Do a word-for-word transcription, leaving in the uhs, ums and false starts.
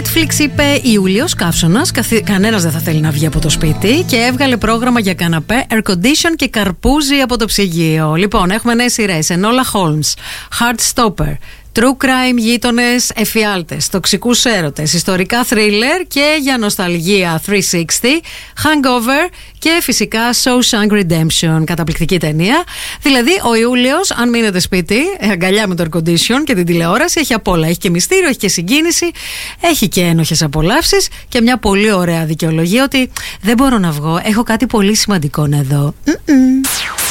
Netflix είπε Ιούλιος, καύσωνας, κανένας δεν θα θέλει να βγει από το σπίτι, και έβγαλε πρόγραμμα για καναπέ, air condition και καρπούζι από το ψυγείο. Λοιπόν, έχουμε νέες σειρές: Enola Holmes, Heartstopper, True crime, γείτονες, εφιάλτες, τοξικούς έρωτες, ιστορικά thriller και για νοσταλγία τριακόσια εξήντα, Hangover και φυσικά Shawshank Redemption. Καταπληκτική ταινία. Δηλαδή, ο Ιούλιος, αν μείνετε σπίτι, αγκαλιά με το air condition και την τηλεόραση, έχει απ' όλα. Έχει και μυστήριο, έχει και συγκίνηση, έχει και ένοχες απολαύσεις και μια πολύ ωραία δικαιολογία ότι δεν μπορώ να βγω. Έχω κάτι πολύ σημαντικό να δω. Mm-mm.